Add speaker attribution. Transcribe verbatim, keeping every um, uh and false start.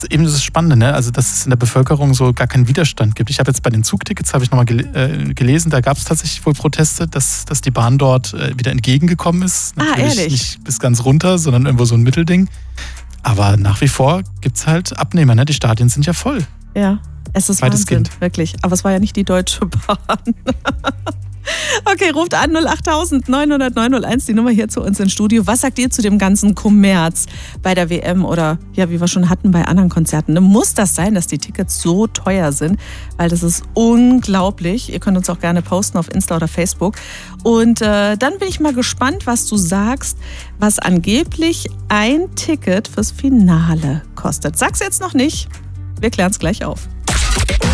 Speaker 1: Eben das Spannende, ne? Also dass es in der Bevölkerung so gar keinen Widerstand gibt. Ich habe jetzt bei den Zugtickets, habe ich nochmal gel- äh, gelesen, da gab es tatsächlich wohl Proteste, dass, dass die Bahn dort äh, wieder entgegengekommen ist.
Speaker 2: Ah,
Speaker 1: Natürlich
Speaker 2: ehrlich?
Speaker 1: nicht bis ganz runter, sondern irgendwo so ein Mittelding. Aber nach wie vor gibt es halt Abnehmer, ne? Die Stadien sind ja voll.
Speaker 2: Ja, es ist
Speaker 1: Zweites
Speaker 2: Wahnsinn,
Speaker 1: Kind.
Speaker 2: wirklich. Aber es war ja nicht die Deutsche Bahn. Okay, ruft an null acht neun null null neun null eins, die Nummer hier zu uns ins Studio. Was sagt ihr zu dem ganzen Kommerz bei der W M oder ja, wie wir schon hatten bei anderen Konzerten? Muss das sein, dass die Tickets so teuer sind? Weil das ist unglaublich. Ihr könnt uns auch gerne posten auf Insta oder Facebook. Und äh, dann bin ich mal gespannt, was du sagst, was angeblich ein Ticket fürs Finale kostet. Sag's jetzt noch nicht. Wir klären es gleich auf.